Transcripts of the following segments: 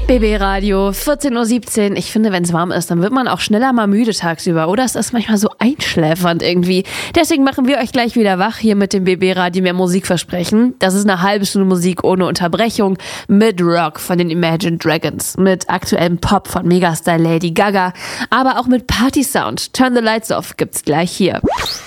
BB Radio, 14:17 Uhr. Ich finde, wenn es warm ist, dann wird man auch schneller mal müde tagsüber. Oder es ist manchmal so einschläfernd irgendwie. Deswegen machen wir euch gleich wieder wach hier mit dem BB Radio mehr Musikversprechen. Das ist eine halbe Stunde Musik ohne Unterbrechung mit Rock von den Imagine Dragons, mit aktuellem Pop von Megastar Lady Gaga, aber auch mit Party-Sound. Turn the Lights Off gibt's gleich hier.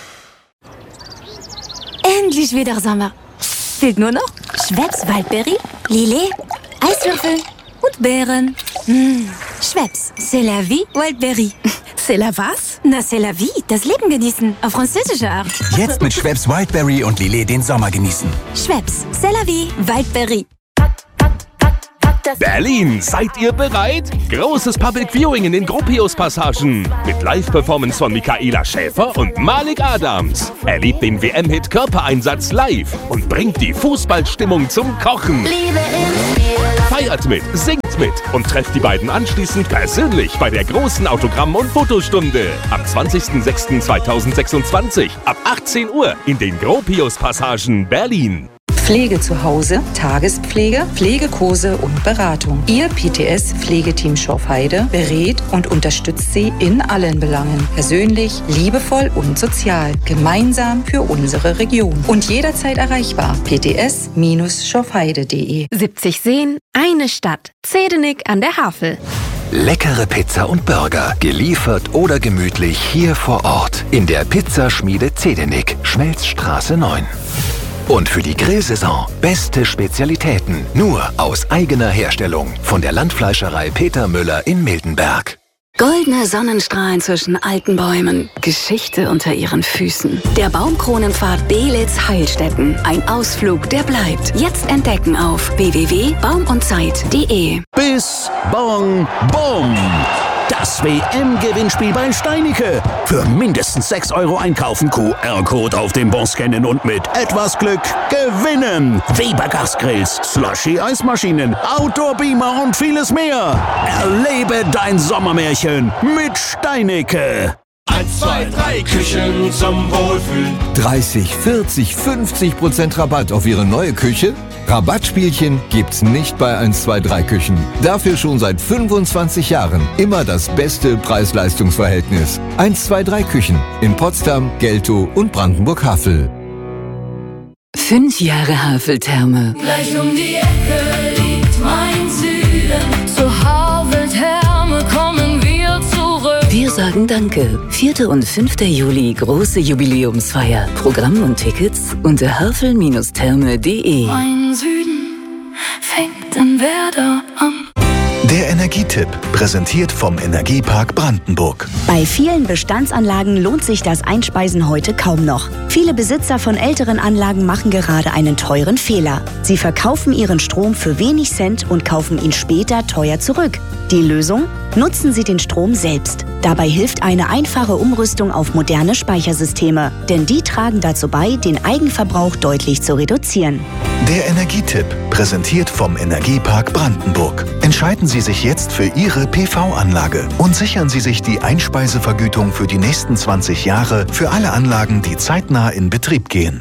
Endlich wieder Sommer. Fehlt nur noch Schweppes Waldberry, Lillet, Eiswürfel und Beeren. Schweppes, c'est la vie, Wildberry. C'est la was? Na, c'est la vie, das Leben genießen, auf französische Art. Jetzt mit Schweppes Wildberry und Lillet den Sommer genießen. Schweppes, c'est la vie, Wildberry. Berlin, seid ihr bereit? Großes Public Viewing in den Gropius-Passagen mit Live-Performance von Michaela Schäfer und Malik Adams. Erlebt den WM-Hit Körpereinsatz live und bringt die Fußballstimmung zum Kochen. Feiert mit, singt mit und trefft die beiden anschließend persönlich bei der großen Autogramm- und Fotostunde am 20.06.2026 ab 18 Uhr in den Gropius-Passagen Berlin. Pflege zu Hause, Tagespflege, Pflegekurse und Beratung. Ihr PTS-Pflegeteam Schorfheide berät und unterstützt Sie in allen Belangen. Persönlich, liebevoll und sozial. Gemeinsam für unsere Region. Und jederzeit erreichbar. pts-schorfheide.de 70 Seen, eine Stadt. Zedenik an der Havel. Leckere Pizza und Burger, geliefert oder gemütlich hier vor Ort. In der Pizzaschmiede Zedenik, Schmelzstraße 9. Und für die Grillsaison beste Spezialitäten, nur aus eigener Herstellung. Von der Landfleischerei Peter Müller in Miltenberg. Goldene Sonnenstrahlen zwischen alten Bäumen, Geschichte unter ihren Füßen. Der Baumkronenpfad Belitz-Heilstätten. Ein Ausflug, der bleibt. Jetzt entdecken auf www.baumundzeit.de. Bis Bong Bom! Das WM-Gewinnspiel bei Steinicke. Für mindestens 6 € einkaufen, QR-Code auf dem Bon scannen und mit etwas Glück gewinnen. Weber Gasgrills, Slushy-Eismaschinen, Outdoor-Beamer und vieles mehr. Erlebe dein Sommermärchen mit Steinicke. 1, 2, 3 Küchen zum Wohlfühlen. 30, 40, 50% Rabatt auf Ihre neue Küche? Rabattspielchen gibt's nicht bei 1, 2, 3 Küchen. Dafür schon seit 25 Jahren immer das beste Preis-Leistungs-Verhältnis. 1, 2, 3 Küchen in Potsdam, Geltow und Brandenburg-Havel. 5 Jahre Haveltherme. Gleich um die Ecke liegt mein Süden. Zur Haveltherme kommen wir zurück. Wir sagen Danke. 4. und 5. Juli, große Jubiläumsfeier. Programm und Tickets unter havel-therme.de. Mein Süden fängt in Werder an. Der Energietipp, präsentiert vom Energiepark Brandenburg. Bei vielen Bestandsanlagen lohnt sich das Einspeisen heute kaum noch. Viele Besitzer von älteren Anlagen machen gerade einen teuren Fehler. Sie verkaufen ihren Strom für wenig Cent und kaufen ihn später teuer zurück. Die Lösung? Nutzen Sie den Strom selbst. Dabei hilft eine einfache Umrüstung auf moderne Speichersysteme. Denn die tragen dazu bei, den Eigenverbrauch deutlich zu reduzieren. Der Energietipp, präsentiert vom Energiepark Brandenburg. Entscheiden Sie sich jetzt für Ihre PV-Anlage und sichern Sie sich die Einspeisevergütung für die nächsten 20 Jahre für alle Anlagen, die zeitnah in Betrieb gehen.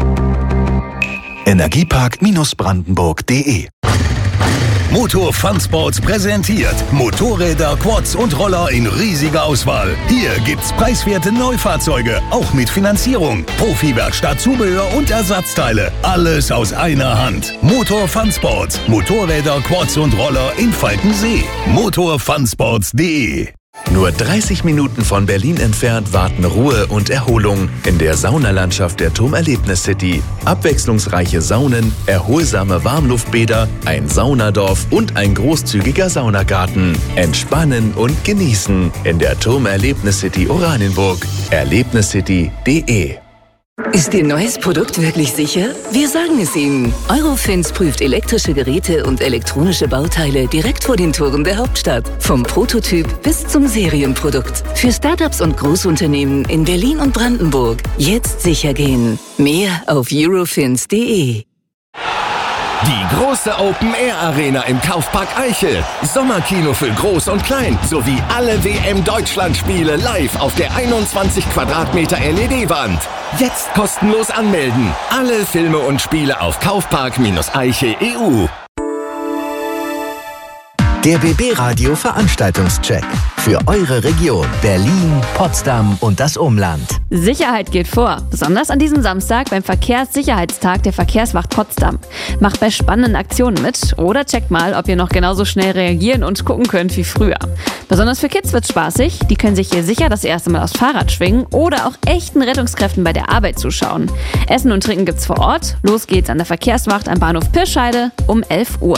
Energiepark-brandenburg.de. Motor Fun Sports präsentiert Motorräder, Quads und Roller in riesiger Auswahl. Hier gibt's preiswerte Neufahrzeuge, auch mit Finanzierung. Profi-Werkstatt, Zubehör und Ersatzteile. Alles aus einer Hand. Motor Fun Sports. Motorräder, Quads und Roller in Falkensee. motorfunsports.de. Nur 30 Minuten von Berlin entfernt warten Ruhe und Erholung in der Saunalandschaft der Turmerlebnis City. Abwechslungsreiche Saunen, erholsame Warmluftbäder, ein Saunadorf und ein großzügiger Saunagarten. Entspannen und genießen in der Turmerlebnis City Oranienburg. Erlebniscity.de. Ist Ihr neues Produkt wirklich sicher? Wir sagen es Ihnen. Eurofins prüft elektrische Geräte und elektronische Bauteile direkt vor den Toren der Hauptstadt. Vom Prototyp bis zum Serienprodukt. Für Startups und Großunternehmen in Berlin und Brandenburg. Jetzt sicher gehen. Mehr auf eurofins.de. Die große Open-Air-Arena im Kaufpark Eichel. Sommerkino für Groß und Klein. Sowie alle WM-Deutschland-Spiele live auf der 21 Quadratmeter LED-Wand. Jetzt kostenlos anmelden. Alle Filme und Spiele auf Kaufpark-Eichel.eu. Der BB Radio Veranstaltungscheck. Für eure Region Berlin, Potsdam und das Umland. Sicherheit geht vor, besonders an diesem Samstag beim Verkehrssicherheitstag der Verkehrswacht Potsdam. Macht bei spannenden Aktionen mit oder checkt mal, ob ihr noch genauso schnell reagieren und gucken könnt wie früher. Besonders für Kids wird's spaßig, die können sich hier sicher das erste Mal aufs Fahrrad schwingen oder auch echten Rettungskräften bei der Arbeit zuschauen. Essen und Trinken gibt's vor Ort. Los geht's an der Verkehrswacht am Bahnhof Pirscheide um 11 Uhr.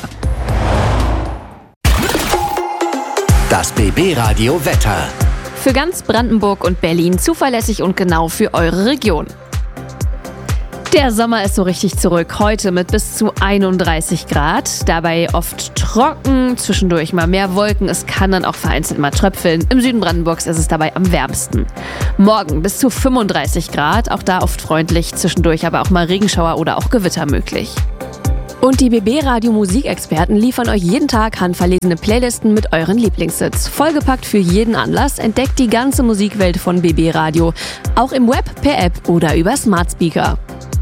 Das BB Radio Wetter. Für ganz Brandenburg und Berlin zuverlässig und genau für eure Region. Der Sommer ist so richtig zurück. Heute mit bis zu 31 Grad. Dabei oft trocken, zwischendurch mal mehr Wolken. Es kann dann auch vereinzelt mal tröpfeln. Im Süden Brandenburgs ist es dabei am wärmsten. Morgen bis zu 35 Grad. Auch da oft freundlich. Zwischendurch aber auch mal Regenschauer oder auch Gewitter möglich. Und die BB-Radio-Musikexperten liefern euch jeden Tag handverlesene Playlisten mit euren Lieblingshits. Vollgepackt für jeden Anlass, entdeckt die ganze Musikwelt von BB Radio. Auch im Web, per App oder über Smart Speaker.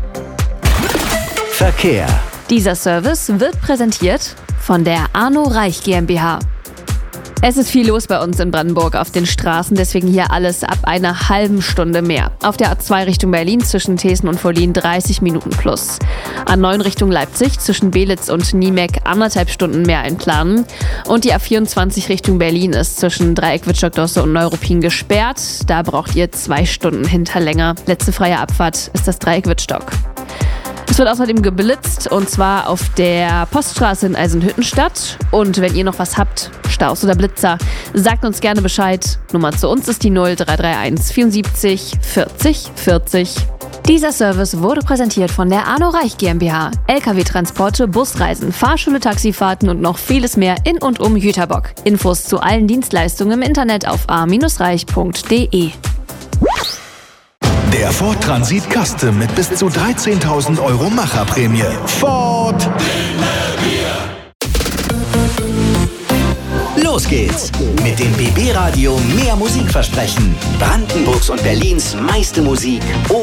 Verkehr. Dieser Service wird präsentiert von der Arno Reich GmbH. Es ist viel los bei uns in Brandenburg auf den Straßen, deswegen hier alles ab einer halben Stunde mehr. Auf der A2 Richtung Berlin zwischen Thesen und Vollin 30 Minuten plus. A9 Richtung Leipzig zwischen Belitz und Niemek 1,5 Stunden mehr einplanen. Und die A24 Richtung Berlin ist zwischen Dreieck Wittstock-Dosse und Neuruppin gesperrt. Da braucht ihr 2 Stunden hinterlänger. Letzte freie Abfahrt ist das Dreieck Wittstock. Es wird außerdem geblitzt und zwar auf der Poststraße in Eisenhüttenstadt. Und wenn ihr noch was habt, Staus oder Blitzer, sagt uns gerne Bescheid. Nummer zu uns ist die 0331 74 40 40. Dieser Service wurde präsentiert von der Arno Reich GmbH. LKW-Transporte, Busreisen, Fahrschule, Taxifahrten und noch vieles mehr in und um Jüterbock. Infos zu allen Dienstleistungen im Internet auf a-reich.de. Der Ford Transit Custom mit bis zu 13.000 € Macherprämie. Ford! Los geht's mit dem BB Radio mehr Musik versprechen. Brandenburgs und Berlins meiste Musik